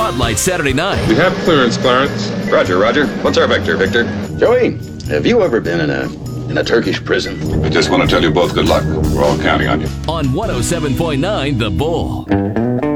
Spotlight Saturday night. We have clearance, Clarence. Roger, Roger. What's our vector, Victor? Joey, have you ever been in a Turkish prison? I just want to tell you both good luck. We're all counting on you. On 107.9 The Bull.